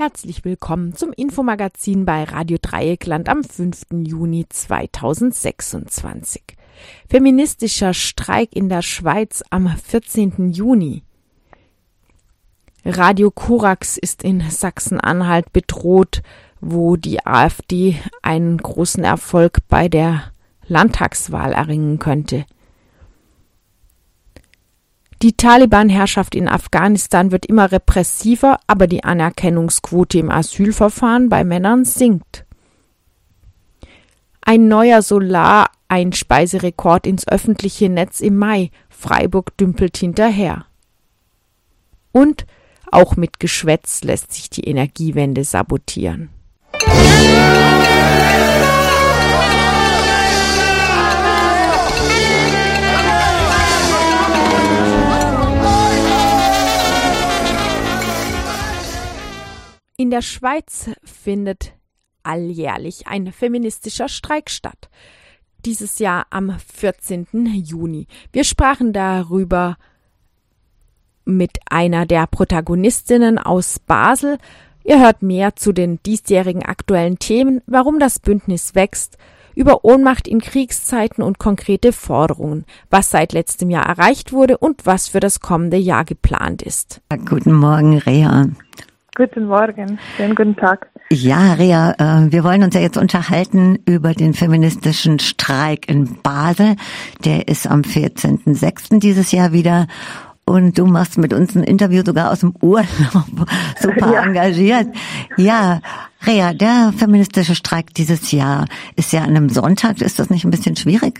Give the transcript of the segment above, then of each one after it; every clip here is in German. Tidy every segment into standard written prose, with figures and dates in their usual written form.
Herzlich willkommen zum Infomagazin bei Radio Dreieckland am 5. Juni 2026. Feministischer Streik in der Schweiz am 14. Juni. Radio Korax ist in Sachsen-Anhalt bedroht, wo die AfD einen großen Erfolg bei der Landtagswahl erringen könnte. Die Taliban-Herrschaft in Afghanistan wird immer repressiver, aber die Anerkennungsquote im Asylverfahren bei Männern sinkt. Ein neuer Solareinspeiserekord ins öffentliche Netz im Mai. Freiburg dümpelt hinterher. Und auch mit Geschwätz lässt sich die Energiewende sabotieren. In der Schweiz findet alljährlich ein feministischer Streik statt. Dieses Jahr am 14. Juni. Wir sprachen darüber mit einer der Protagonistinnen aus Basel. Ihr hört mehr zu den diesjährigen aktuellen Themen, warum das Bündnis wächst, über Ohnmacht in Kriegszeiten und konkrete Forderungen, was seit letztem Jahr erreicht wurde und was für das kommende Jahr geplant ist. Guten Morgen, Rea. Guten Morgen, schönen guten Tag. Ja, Rea, wir wollen uns ja jetzt unterhalten über den feministischen Streik in Basel. Der ist am 14.06. dieses Jahr wieder. Und du machst mit uns ein Interview sogar aus dem Urlaub. Super engagiert. Ja, Rea, der feministische Streik dieses Jahr ist ja an einem Sonntag. Ist das nicht ein bisschen schwierig?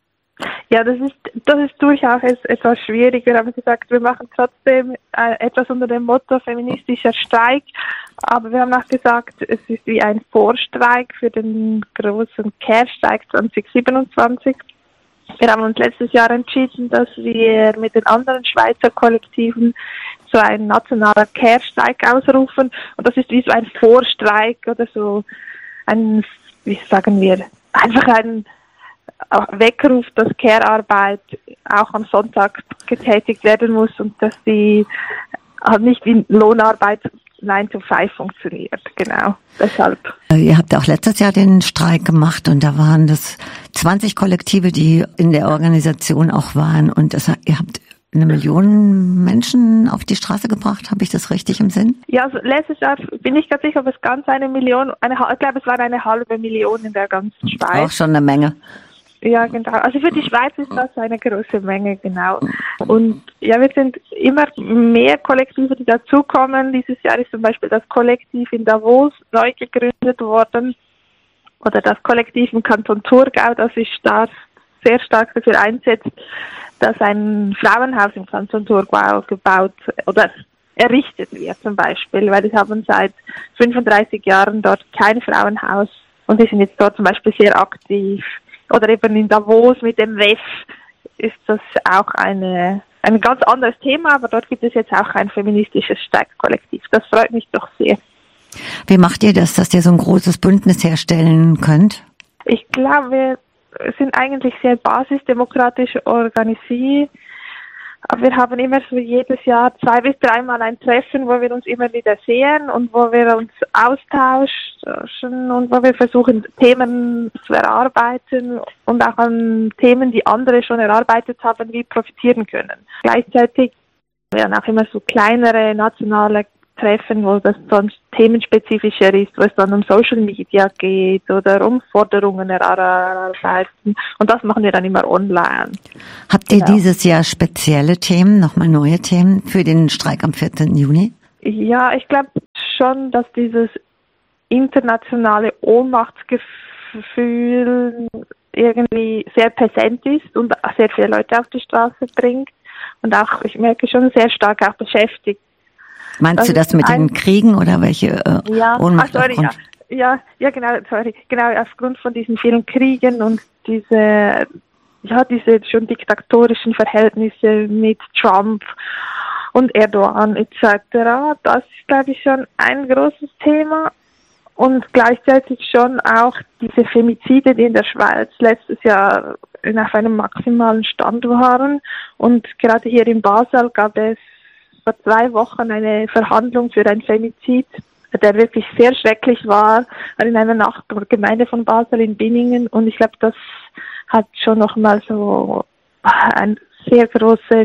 Ja, das ist durchaus etwas schwieriger, aber gesagt, wir machen trotzdem etwas unter dem Motto feministischer Streik, aber wir haben auch gesagt, es ist wie ein Vorstreik für den großen Care-Streik 2027. Wir haben uns letztes Jahr entschieden, dass wir mit den anderen Schweizer Kollektiven so einen nationalen Care-Streik ausrufen und das ist wie so ein Vorstreik oder so ein, wie sagen wir, einfach ein Weckruf, dass Care-Arbeit auch am Sonntag getätigt werden muss und dass die halt nicht wie Lohnarbeit 9 to 5 funktioniert. Genau, deshalb. Ihr habt auch letztes Jahr den Streik gemacht und da waren das 20 Kollektive, die in der Organisation auch waren und ihr habt 1 Million Menschen auf die Straße gebracht, habe ich das richtig im Sinn? Ja, also letztes Jahr bin ich ganz sicher, ob es ganz 1 Million, ich glaube es war 1,5 Million in der ganzen Schweiz. Auch schon eine Menge. Ja, genau. Also für die Schweiz ist das eine große Menge, genau. Und ja, wir sind immer mehr Kollektive, die dazukommen. Dieses Jahr ist zum Beispiel das Kollektiv in Davos neu gegründet worden. Oder das Kollektiv im Kanton Thurgau, das sich sehr stark dafür einsetzt, dass ein Frauenhaus im Kanton Thurgau gebaut oder errichtet wird zum Beispiel. Weil die haben seit 35 Jahren dort kein Frauenhaus und die sind jetzt dort zum Beispiel sehr aktiv. Oder eben in Davos mit dem WEF ist das auch ein ganz anderes Thema, aber dort gibt es jetzt auch ein feministisches Streikkollektiv. Das freut mich doch sehr. Wie macht ihr das, dass ihr so ein großes Bündnis herstellen könnt? Ich glaube, wir sind eigentlich sehr basisdemokratisch organisiert. Aber wir haben immer so jedes Jahr 2 bis 3 Mal ein Treffen, wo wir uns immer wieder sehen und wo wir uns austauschen und wo wir versuchen, Themen zu erarbeiten und auch an Themen, die andere schon erarbeitet haben, wie profitieren können. Gleichzeitig werden auch immer so kleinere nationale Treffen, wo das dann themenspezifischer ist, wo es dann um Social Media geht oder um Forderungen erarbeiten. Und das machen wir dann immer online. Habt ihr dieses Jahr spezielle Themen, nochmal neue Themen für den Streik am 14. Juni? Ja, ich glaube schon, dass dieses internationale Ohnmachtsgefühl irgendwie sehr präsent ist und sehr viele Leute auf die Straße bringt und auch, ich merke schon, sehr stark auch beschäftigt. Meinst du das mit den Kriegen oder welche Ohnmacht? Genau, aufgrund von diesen vielen Kriegen und diese schon diktatorischen Verhältnisse mit Trump und Erdogan etc. Das ist, glaube ich, schon ein großes Thema. Und gleichzeitig schon auch diese Femizide, die in der Schweiz letztes Jahr auf einem maximalen Stand waren. Und gerade hier in Basel gab es vor 2 Wochen eine Verhandlung für ein Femizid der wirklich sehr schrecklich war in einer Nachbargemeinde von Basel in Binningen. Und ich glaube, das hat schon nochmal so eine sehr große,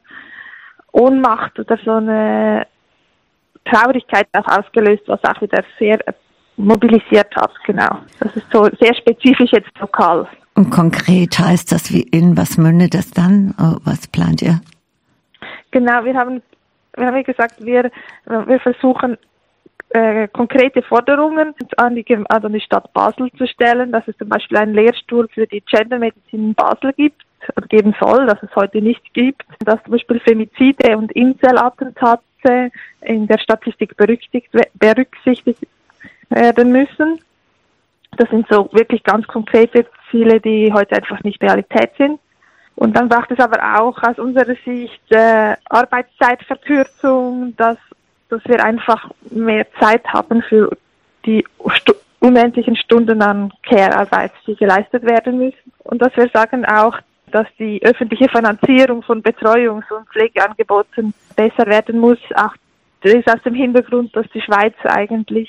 Ohnmacht oder so eine Traurigkeit auch ausgelöst, was auch wieder sehr mobilisiert hat, genau. Das ist so sehr spezifisch jetzt lokal. Und konkret heißt das, was mündet das dann? Was plant ihr? Genau, wir haben gesagt, wir versuchen, konkrete Forderungen an die Stadt Basel zu stellen, dass es zum Beispiel einen Lehrstuhl für die Gendermedizin in Basel gibt, oder geben soll, dass es heute nicht gibt, dass zum Beispiel Femizide und Incelattentate in der Statistik berücksichtigt werden müssen. Das sind so wirklich ganz konkrete Ziele, die heute einfach nicht Realität sind. Und dann braucht es aber auch aus unserer Sicht Arbeitszeitverkürzung, dass wir einfach mehr Zeit haben für die unendlichen Stunden an Care-Arbeit, die geleistet werden müssen. Und dass wir sagen auch, dass die öffentliche Finanzierung von Betreuungs- und Pflegeangeboten besser werden muss. Auch das ist aus dem Hintergrund, dass die Schweiz eigentlich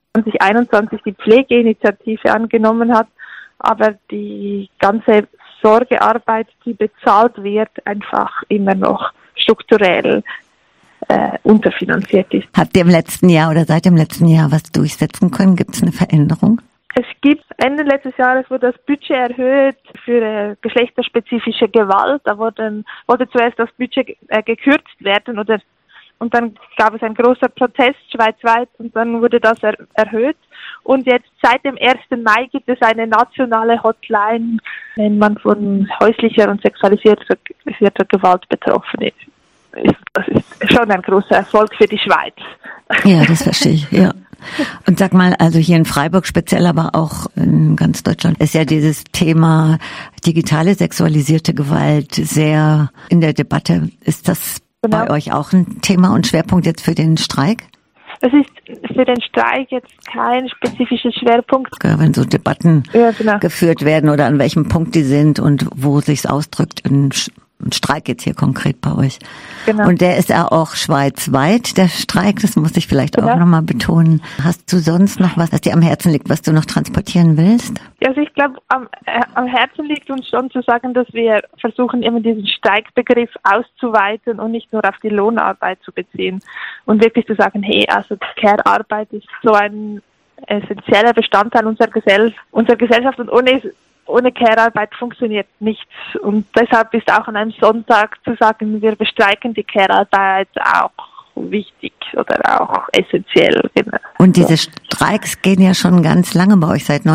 2021 die Pflegeinitiative angenommen hat, aber die ganze Sorgearbeit, die bezahlt wird, einfach immer noch strukturell unterfinanziert ist. Habt ihr im letzten Jahr oder seit dem letzten Jahr was durchsetzen können? Gibt es eine Veränderung? Es gibt Ende letztes Jahres wurde das Budget erhöht für geschlechterspezifische Gewalt. Da wollte zuerst das Budget gekürzt werden und dann gab es einen großen Protest schweizweit und dann wurde das erhöht. Und jetzt seit dem 1. Mai gibt es eine nationale Hotline, wenn man von häuslicher und sexualisierter Gewalt betroffen ist. Das ist schon ein großer Erfolg für die Schweiz. Ja, das verstehe ich, ja. Und sag mal, also hier in Freiburg speziell, aber auch in ganz Deutschland ist ja dieses Thema digitale sexualisierte Gewalt sehr in der Debatte. Ist das bei euch auch ein Thema und Schwerpunkt jetzt für den Streik? Es ist für den Streik jetzt kein spezifischer Schwerpunkt. Wenn so Debatten geführt werden oder an welchem Punkt die sind und wo sich's ausdrückt, ein Streik jetzt hier konkret bei euch. Genau. Und der ist ja auch schweizweit, der Streik, das muss ich vielleicht auch nochmal betonen. Hast du sonst noch was dir am Herzen liegt, was du noch transportieren willst? Also ich glaube, am Herzen liegt uns schon zu sagen, dass wir versuchen, immer diesen Streikbegriff auszuweiten und nicht nur auf die Lohnarbeit zu beziehen. Und wirklich zu sagen, hey, also Care-Arbeit ist so ein essentieller Bestandteil unserer Gesellschaft und ohne Care-Arbeit funktioniert nichts. Und deshalb ist auch an einem Sonntag zu sagen, wir bestreiken die Care-Arbeit auch wichtig oder auch essentiell. Und diese Streiks gehen ja schon ganz lange bei euch, seit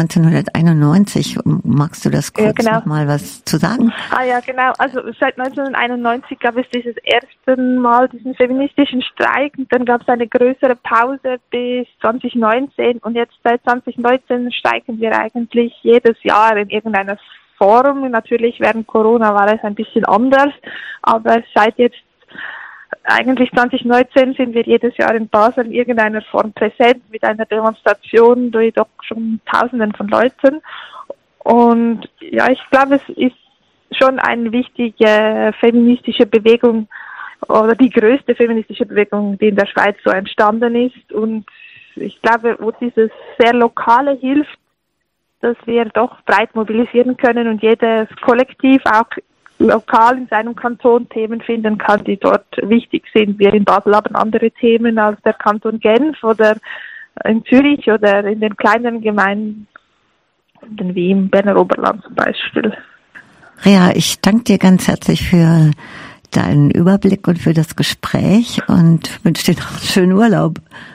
1991. Magst du das kurz noch mal was zu sagen? Ja, genau. Also seit 1991 gab es dieses erste Mal diesen feministischen Streik und dann gab es eine größere Pause bis 2019 und jetzt seit 2019 streiken wir eigentlich jedes Jahr in irgendeiner Form. Natürlich während Corona war es ein bisschen anders, aber seit jetzt eigentlich 2019 sind wir jedes Jahr in Basel in irgendeiner Form präsent mit einer Demonstration durch doch schon Tausenden von Leuten. Und ja, ich glaube, es ist schon eine wichtige feministische Bewegung oder die größte feministische Bewegung, die in der Schweiz so entstanden ist. Und ich glaube, wo dieses sehr Lokale hilft, dass wir doch breit mobilisieren können und jedes Kollektiv auch lokal in seinem Kanton Themen finden kann, die dort wichtig sind. Wir in Basel haben andere Themen als der Kanton Genf oder in Zürich oder in den kleineren Gemeinden wie im Berner Oberland zum Beispiel. Rea, ich danke dir ganz herzlich für deinen Überblick und für das Gespräch und wünsche dir noch einen schönen Urlaub.